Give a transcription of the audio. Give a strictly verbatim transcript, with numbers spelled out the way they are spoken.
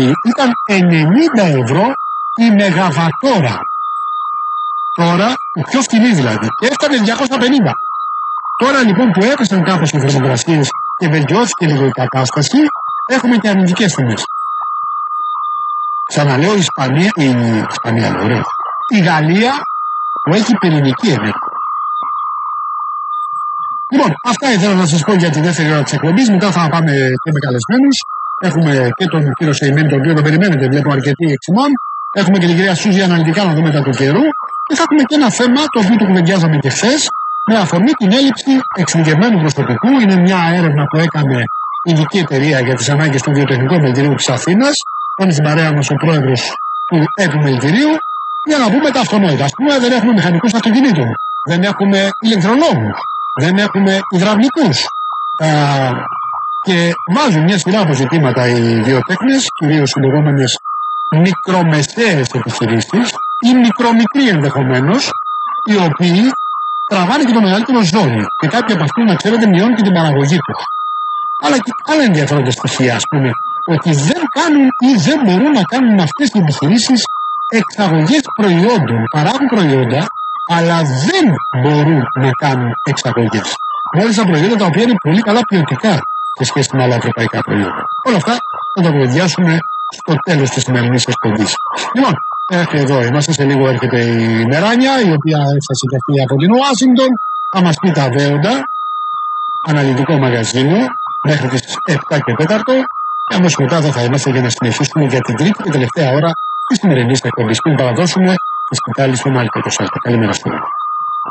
τιμή ήταν ενενήντα ευρώ η μεγαβατόρα. Τώρα, η πιο φτηνή δηλαδή, και έφτανε διακόσια πενήντα. Τώρα λοιπόν που έπεσαν κάπως οι θερμοκρασίες και βελτιώθηκε λίγο η κατάσταση, έχουμε και αρνητικές τιμές. Ξαναλέω, η Ισπανία, η Ισπανία, ωραία. Η Γαλλία που έχει πυρηνική ενέργεια. Λοιπόν, αυτά ήθελα να σας πω για τη δεύτερη ώρα της εκπομπής. Μετά θα πάμε και με καλεσμένους. Έχουμε και τον κύριο Σεϊμένη, τον οποίο τον περιμένετε, βλέπω αρκετοί εξημών. Έχουμε και την κυρία Σούζη αναλυτικά να δούμε τα του καιρού. Και θα έχουμε και ένα θέμα το οποίο το κουβεντιάζαμε και χθες, με αφορμή την έλλειψη εξειδικευμένου προσωπικού. Είναι μια έρευνα που έκανε η ειδική εταιρεία για τις ανάγκες του βιοτεχνικού επιμελητηρίου της Αθήνας. Είναι στην παρέα μας ο πρόεδρος του επιμελητηρίου. Για να πούμε τα αυτονόητα. Ας πούμε, δεν έχουμε μηχανικούς αυτοκινήτων, δεν έχουμε ηλεκτρολόγους, δεν έχουμε υδραυλικούς. Α, και βάζουν μια σειρά από ζητήματα οι βιοτέχνες, κυρίως οι λεγόμενες μικρομεσαίες επιχειρήσεις ή μικρομικροί ενδεχομένως, οι οποίοι τραβάνε και το μεγαλύτερο ζόρι. Και κάποιοι από αυτούς, να ξέρετε, μειώνουν και την παραγωγή τους. Αλλά και άλλα ενδιαφέροντα στοιχεία, ας πούμε, ότι δεν κάνουν ή δεν μπορούν να κάνουν αυτές οι επιχειρήσεις εξαγωγές προϊόντων. Παράγουν προϊόντα, αλλά δεν μπορούν να κάνουν εξαγωγές. Μάλιστα προϊόντα τα οποία είναι πολύ καλά ποιοτικά σε σχέση με άλλα ευρωπαϊκά προϊόντα. Όλα αυτά θα τα κουβεντιάσουμε στο τέλος της σημερινής εκπομπής. Λοιπόν, έρχεται εδώ, είμαστε σε λίγο, έρχεται η Μεράνια, η οποία έφτασε και αυτή από την Ουάσιγκτον. Θα μας πει τα δέοντα, αναλυτικό μαγαζίνο, μέχρι τις επτά και τέσσερα. Και αμέσως μετά θα είμαστε για να συνεχίσουμε για την τρίτη και τελευταία ώρα της σημερινής εκπομπής. Πριν παραδώσουμε τη σκητάλη στον Μάλικο Κοσάλτα. Καλημέρα στο